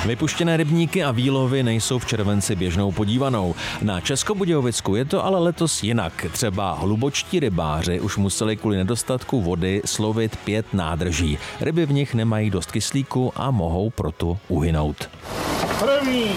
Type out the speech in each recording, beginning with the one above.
Vypuštěné rybníky a výlovy nejsou v červenci běžnou podívanou. Na Českobudějovicku je to ale letos jinak. Třeba hlubočtí rybáři už museli kvůli nedostatku vody slovit 5 nádrží. Ryby v nich nemají dost kyslíku a mohou proto uhynout. První!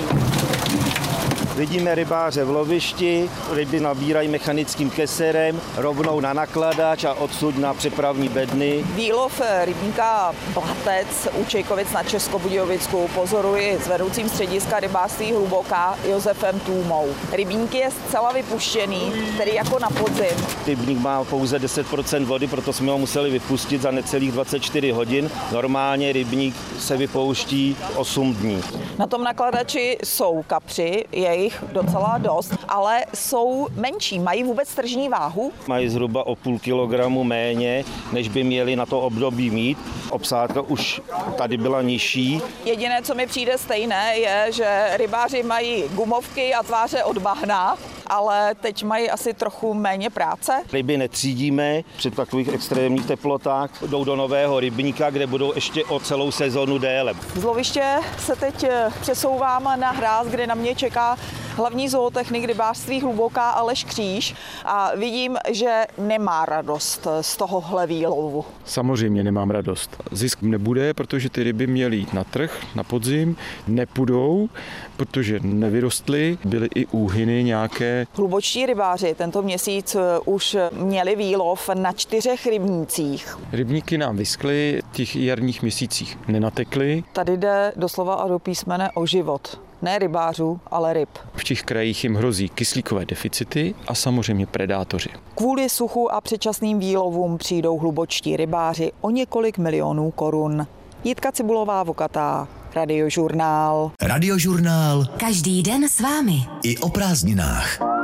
Vidíme rybáře v lovišti, ryby nabírají mechanickým keserem, rovnou na nakladač a odsud na přepravní bedny. Výlov rybníka Blatec u Čejkovic na Českobudějovicku pozoruji s vedoucím střediska rybářství Hluboká Josefem Tůmou. Rybník je zcela vypuštěný, tedy jako na podzim. Rybník má pouze 10% vody, proto jsme ho museli vypustit za necelých 24 hodin. Normálně rybník se vypouští 8 dní. Na tom nakladači jsou kapři, je jich docela dost, ale jsou menší. Mají vůbec tržní váhu? Mají zhruba o půl kilogramu méně, než by měli na to období mít. Obsádka už tady byla nižší. Jediné, co mi přijde stejné, je, že rybáři mají gumovky a tváře od bahna, ale teď mají asi trochu méně práce. Ryby netřídíme při takových extrémních teplotách. Jdou do nového rybníka, kde budou ještě o celou sezonu déle. Z loviště se teď přesouvám na hráz, kde na mě čeká hlavní zootechnik rybářství Hluboká Aleš Kříž a vidím, že nemá radost z tohohle výlovu. Samozřejmě nemám radost. Zisk nebude, protože ty ryby měly jít na trh na podzim, nepůjdou, protože nevyrostly, byly i úhyny nějaké. Hlubočtí rybáři tento měsíc už měli výlov na 4 rybnících. Rybníky nám vyschly, v těch jarních měsících nenatekly. Tady jde doslova a do písmene o život. Ne rybářů, ale ryb. V těch krajích jim hrozí kyslíkové deficity a samozřejmě predátoři. Kvůli suchu a předčasným výlovům přijdou hlubočtí rybáři o několik milionů korun. Jitka Cibulová Vokatá, Radiožurnál. Radiožurnál. Každý den s vámi. I o prázdninách.